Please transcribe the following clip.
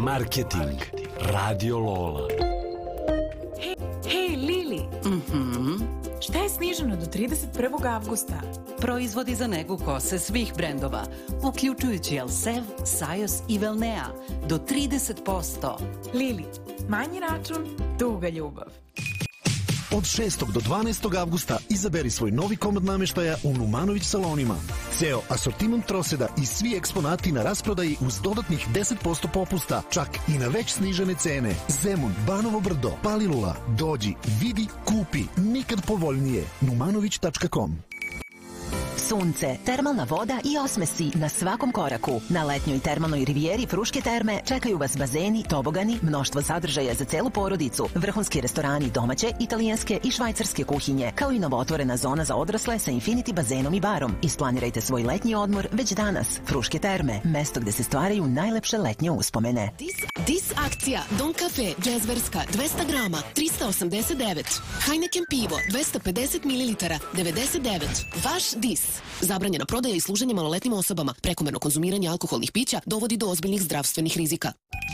Marketing. Radio Lola. Hej, Lili. Šta je sniženo do 31. avgusta? Proizvodi za negu kose svih brendova, uključujući Elsev, Sajos i Velnea, do 30%. Lili, manji račun, duga ljubav. Od 6. do 12. avgusta izaberi svoj novi komad namještaja u Numanović salonima. Ceo asortiman troseda i svi eksponati na rasprodaji uz dodatnih 10% popusta, čak i na već snižene cene. Zemun, Banovo Brdo, Palilula. Dođi, vidi, kupi. Nikad povoljnije. numanović.com. Sunce, termalna voda i osmesi na svakom koraku. Na letnjoj termalnoj rivijeri Fruške terme čekaju vas bazeni, tobogani, mnoštvo sadržaja za celu porodicu, vrhunski restorani domaće, italijanske i švajcarske kuhinje, kao i novootvorena zona za odrasle sa infinity bazenom i barom. Isplanirajte svoj letnji odmor već danas. Fruške terme, mesto gde se stvaraju najlepše letnje uspomene. Dis akcija Don Cafe Džezverska 200 grama 389. Heineken pivo 250 ml 99. Vaš Dis. Zabranjena prodaja i služenje maloletnim osobama. Prekomerno konzumiranje alkoholnih pića dovodi do ozbiljnih zdravstvenih rizika.